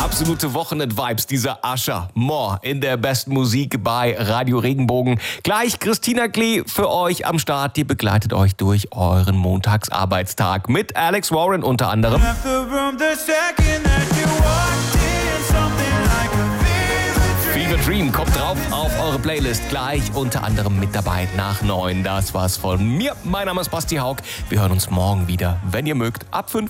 Absolute Wochenend-Vibes, dieser Usher. More in der besten Musik bei Radio Regenbogen. Gleich Christina Klee für euch am Start. Die begleitet euch durch euren Montagsarbeitstag mit Alex Warren unter anderem. Fever Dream kommt drauf auf eure Playlist. Gleich unter anderem mit dabei nach 9. Das war's von mir. Mein Name ist Basti Haug. Wir hören uns morgen wieder, wenn ihr mögt, ab 5.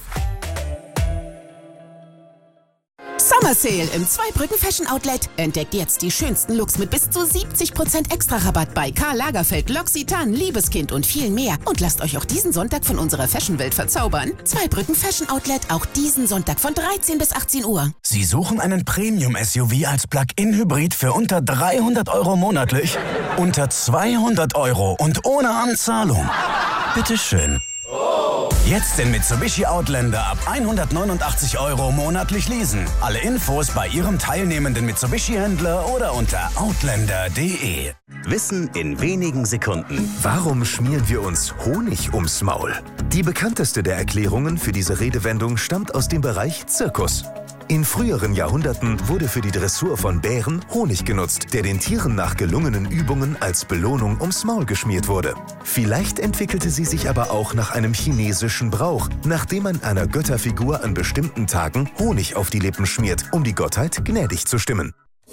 Summer Sale im Zweibrücken Fashion Outlet. Entdeckt jetzt die schönsten Looks mit bis zu 70% Extra-Rabatt bei Karl Lagerfeld, L'Occitane, Liebeskind und viel mehr. Und lasst euch auch diesen Sonntag von unserer Fashion-Welt verzaubern. Zweibrücken Fashion Outlet, auch diesen Sonntag von 13 bis 18 Uhr. Sie suchen einen Premium-SUV als Plug-in-Hybrid für unter 300 € monatlich? Unter 200 € und ohne Anzahlung? Bitteschön. Jetzt den Mitsubishi Outlander ab 189 € monatlich leasen. Alle Infos bei Ihrem teilnehmenden Mitsubishi-Händler oder unter outlander.de. Wissen in wenigen Sekunden. Warum schmieren wir uns Honig ums Maul? Die bekannteste der Erklärungen für diese Redewendung stammt aus dem Bereich Zirkus. In früheren Jahrhunderten wurde für die Dressur von Bären Honig genutzt, der den Tieren nach gelungenen Übungen als Belohnung ums Maul geschmiert wurde. Vielleicht entwickelte sie sich aber auch nach einem chinesischen Brauch, nachdem man einer Götterfigur an bestimmten Tagen Honig auf die Lippen schmiert, um die Gottheit gnädig zu stimmen.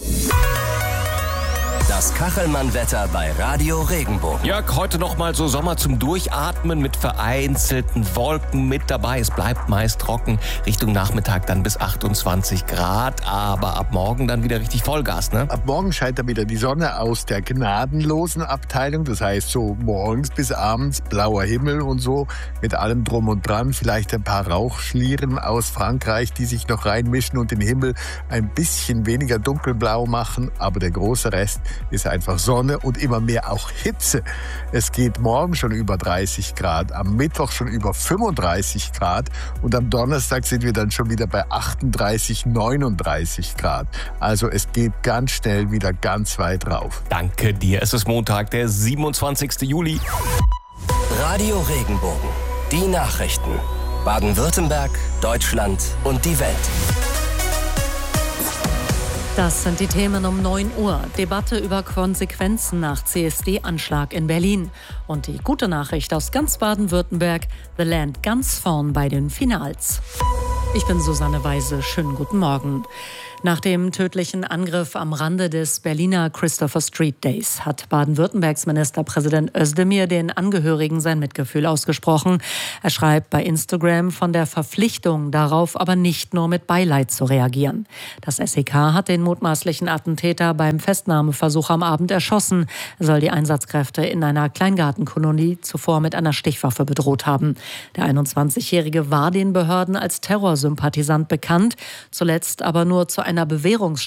Das Kachelmann-Wetter bei Radio Regenbogen. Jörg, heute noch mal so Sommer zum Durchatmen mit vereinzelten Wolken mit dabei. Es bleibt meist trocken. Richtung Nachmittag dann bis 28 Grad. Aber ab morgen dann wieder richtig Vollgas, ne? Ab morgen scheint dann wieder die Sonne aus der gnadenlosen Abteilung. Das heißt so morgens bis abends blauer Himmel und so mit allem drum und dran. Vielleicht ein paar Rauchschlieren aus Frankreich, die sich noch reinmischen und den Himmel ein bisschen weniger dunkelblau machen. Aber der große Rest ist einfach Sonne und immer mehr auch Hitze. Es geht morgen schon über 30 Grad, am Mittwoch schon über 35 Grad und am Donnerstag sind wir dann schon wieder bei 38, 39 Grad. Also es geht ganz schnell wieder ganz weit rauf. Danke dir. Es ist Montag, der 27. Juli. Radio Regenbogen. Die Nachrichten. Baden-Württemberg, Deutschland und die Welt. Das sind die Themen um 9 Uhr. Debatte über Konsequenzen nach CSD-Anschlag in Berlin. Und die gute Nachricht aus ganz Baden-Württemberg: The Land ganz vorn bei den Finals. Ich bin Susanne Weise. Schönen guten Morgen. Nach dem tödlichen Angriff am Rande des Berliner Christopher Street Days hat Baden-Württembergs Ministerpräsident Özdemir den Angehörigen sein Mitgefühl ausgesprochen. Er schreibt bei Instagram von der Verpflichtung darauf, aber nicht nur mit Beileid zu reagieren. Das SEK hat den mutmaßlichen Attentäter beim Festnahmeversuch am Abend erschossen. Er soll die Einsatzkräfte in einer Kleingartenkolonie zuvor mit einer Stichwaffe bedroht haben. Der 21-Jährige war den Behörden als Terrorsympathisant bekannt, zuletzt aber nur zu einer